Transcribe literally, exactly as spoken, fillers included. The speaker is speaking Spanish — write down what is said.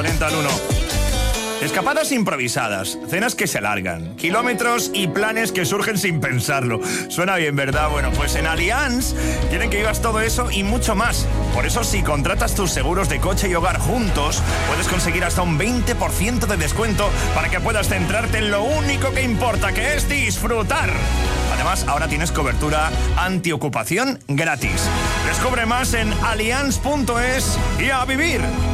con Entra uno. Escapadas improvisadas, cenas que se alargan, kilómetros y planes que surgen sin pensarlo. Suena bien, ¿verdad? Bueno, pues en Allianz quieren que vivas todo eso y mucho más. Por eso, si contratas tus seguros de coche y hogar juntos, puedes conseguir hasta un veinte por ciento de descuento para que puedas centrarte en lo único que importa, que es disfrutar. Además, ahora tienes cobertura antiocupación gratis. Descubre más en allianz punto es y a vivir.